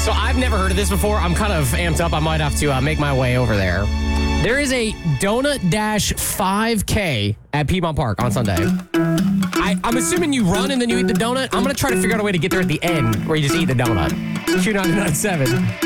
So I've never heard of this before. I'm kind of amped up. I might have to make my way over there. There is a Donut Dash 5K at Piedmont Park on Sunday. I'm assuming you run and then you eat the donut. I'm going to try to figure out a way to get there at the end where you just eat the donut. Q997.